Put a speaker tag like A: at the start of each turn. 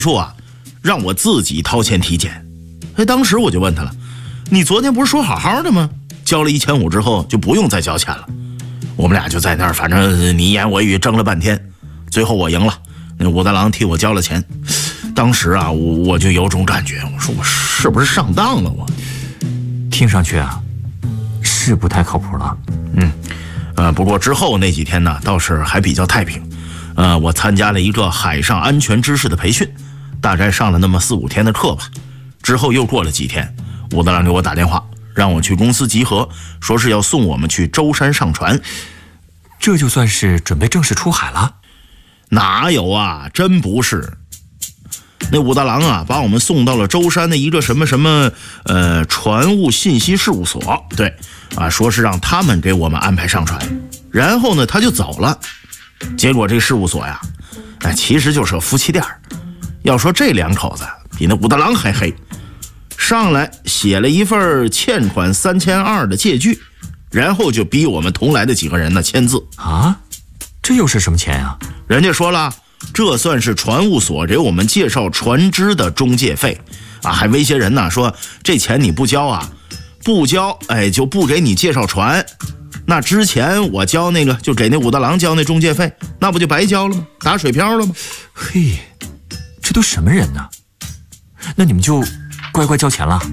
A: 说啊，让我自己掏钱体检。当时我就问他了，你昨天不是说好好的吗？交了1500之后就不用再交钱了。我们俩就在那儿，反正你言我语争了半天，最后我赢了，那武大郎替我交了钱。当时啊，我就有种感觉，我说我是不是上当了？我
B: 听上去啊，是不太靠谱了。
A: 不过之后那几天呢，倒是还比较太平。我参加了一个海上安全知识的培训，大概上了那么4-5天的课吧。之后又过了几天，武大郎给我打电话，让我去公司集合，说是要送我们去舟山上船。
B: 这就算是准备正式出海了？
A: 哪有啊，真不是。那武大郎啊，把我们送到了舟山的一个什么船务信息事务所，对啊，说是让他们给我们安排上船，然后呢他就走了。结果这事务所呀，其实就是个夫妻店。要说这两口子比那武大郎还黑，上来写了一份欠款3200的借据，然后就逼我们同来的几个人呢签字
B: 啊。这又是什么钱啊？
A: 人家说了，这算是船务所给我们介绍船只的中介费啊，还威胁人呢，说这钱你不交啊，不交就不给你介绍船。那之前我交那个就给那武大郎交那中介费，那不就白交了吗？打水漂了吗？
B: 嘿，这都什么人呢？那你们就乖乖交钱了？